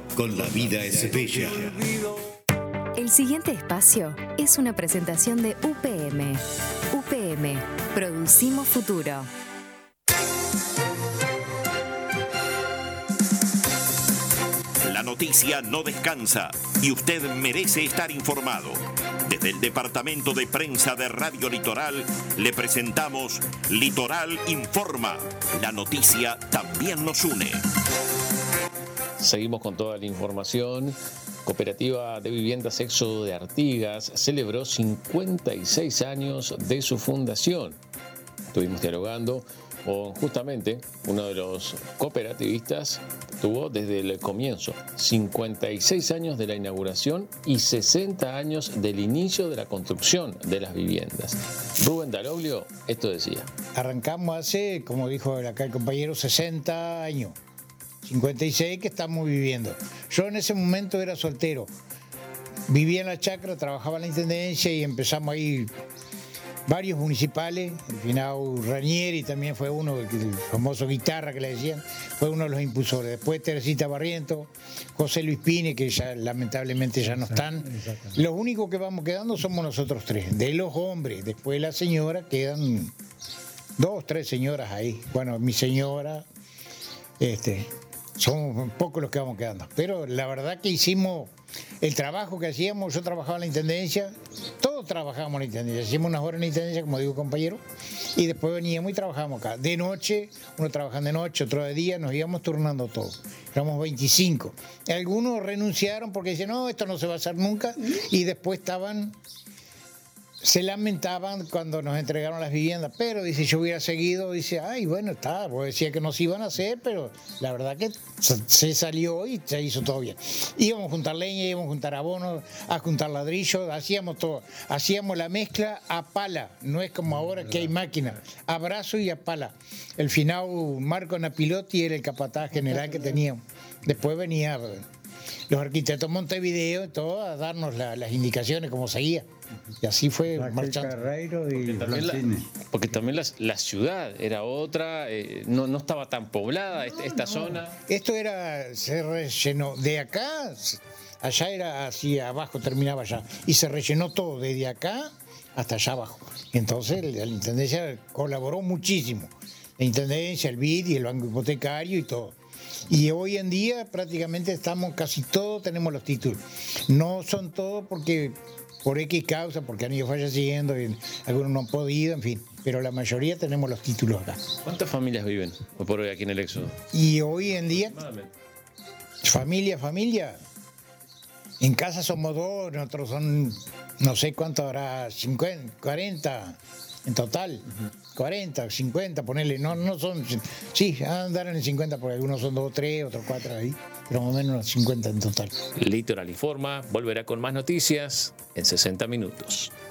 con La Vida es Bella. El siguiente espacio es una presentación de UPM. UPM, producimos futuro. La noticia no descansa y usted merece estar informado. Desde el Departamento de Prensa de Radio Litoral le presentamos Litoral Informa. La noticia también nos une. Seguimos con toda la información. Cooperativa de Viviendas Éxodo de Artigas celebró 56 años de su fundación. Estuvimos dialogando con justamente uno de los cooperativistas. Tuvo desde el comienzo 56 años de la inauguración y 60 años del inicio de la construcción de las viviendas. Rubén Daroglio esto decía. Arrancamos hace, como dijo acá el compañero, 60 años. 56 que estamos viviendo. Yo en ese momento era soltero. Vivía en la chacra, trabajaba en la intendencia y empezamos ahí varios municipales. El finado Ranieri también fue uno, el famoso guitarra que le decían, fue uno de los impulsores. Después Teresita Barriento, José Luis Pine, que ya lamentablemente ya no están. Los únicos que vamos quedando somos nosotros tres, de los hombres. Después la señora, quedan 2, 3 señoras ahí. Bueno, mi señora, somos pocos los que vamos quedando. Pero la verdad que hicimos el trabajo que hacíamos. Yo trabajaba en la intendencia, todos trabajábamos en la intendencia. Hacíamos unas horas en la intendencia, como digo compañero, y después veníamos y trabajábamos acá. De noche, uno trabajando de noche, otro de día, nos íbamos turnando todos. Éramos 25. Algunos renunciaron porque decían, no, esto no se va a hacer nunca, y después se lamentaban cuando nos entregaron las viviendas, pero dice, yo hubiera seguido, dice, ay, bueno, está, vos decía que nos iban a hacer, pero la verdad que se salió y se hizo todo bien. Íbamos a juntar leña, íbamos a juntar abonos, a juntar ladrillos, hacíamos todo, hacíamos la mezcla a pala, no es como ahora que hay máquina, a brazo y a pala. El finado Marco Napilotti era el capataz general que teníamos. Después venía los arquitectos Montevideo y todo a darnos las indicaciones como seguía. Y así fue marchando. Porque también la ciudad era otra, no estaba tan poblada esta zona. Esto se rellenó de acá, allá era así, abajo terminaba allá, y se rellenó todo, desde acá hasta allá abajo. Entonces la Intendencia colaboró muchísimo. La Intendencia, el BID y el Banco Hipotecario y todo. Y hoy en día prácticamente casi todos tenemos los títulos. No son todos porque por X causa, porque han ido falleciendo, y algunos no han podido, en fin. Pero la mayoría tenemos los títulos acá. ¿Cuántas familias viven hoy por hoy aquí en el Éxodo? Y hoy en día, familia, en casa somos 2, nosotros son, no sé cuánto habrá, 50, 40 en total. 40, 50, ponerle, no son, sí, andarán en 50 porque algunos son 2, 3, otros 4 ahí, pero más o menos 50 en total. Litoral Informa volverá con más noticias en 60 minutos.